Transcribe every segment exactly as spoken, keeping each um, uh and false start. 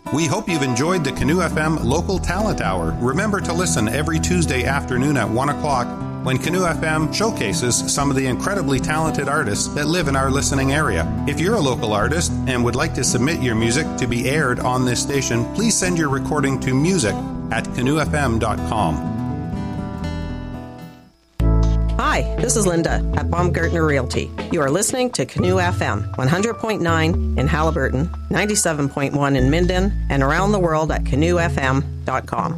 We hope you've enjoyed the Canoe F M Local Talent Hour. Remember to listen every Tuesday afternoon at one o'clock when Canoe F M showcases some of the incredibly talented artists that live in our listening area. If you're a local artist and would like to submit your music to be aired on this station, please send your recording to music at canoe f m dot com. Hi, this is Linda at Baumgartner Realty. You are listening to Canoe F M, one hundred point nine in Halliburton, ninety-seven point one in Minden, and around the world at canoe f m dot com.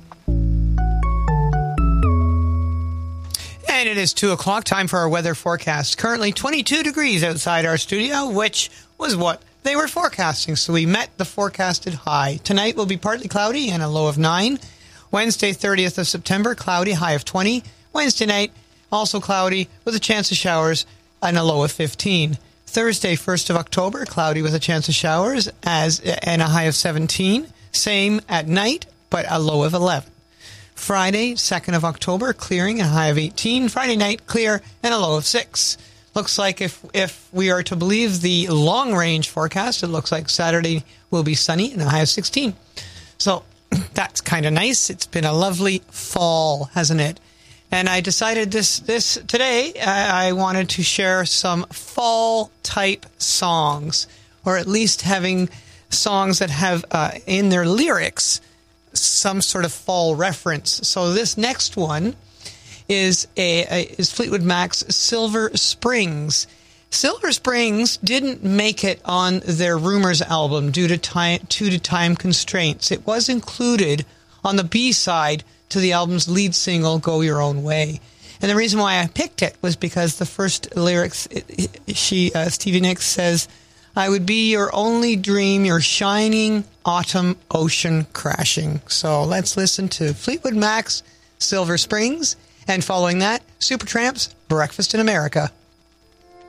And it is two o'clock, time for our weather forecast. Currently twenty-two degrees outside our studio, which was what they were forecasting. So we met the forecasted high. Tonight will be partly cloudy and a low of nine. Wednesday, thirtieth of September, cloudy, high of twenty. Wednesday night, also cloudy with a chance of showers and a low of fifteen. Thursday, first of October, cloudy with a chance of showers as and a high of seventeen. Same at night, but a low of eleven. Friday, second of October, clearing and a high of eighteen. Friday night, clear and a low of six. Looks like if, if we are to believe the long-range forecast, it looks like Saturday will be sunny and a high of sixteen. So that's kind of nice. It's been a lovely fall, hasn't it? And I decided this this today, I, I wanted to share some fall-type songs, or at least having songs that have uh, in their lyrics some sort of fall reference. So this next one is a, a is Fleetwood Mac's Silver Springs. Silver Springs didn't make it on their Rumors album due to time due to time constraints. It was included on the B-side to the album's lead single, Go Your Own Way. And the reason why I picked it was because the first lyrics, it, it, she uh, Stevie Nicks says, I would be your only dream, your shining autumn ocean crashing. So let's listen to Fleetwood Mac's Silver Springs, and following that, Supertramp's Breakfast in America.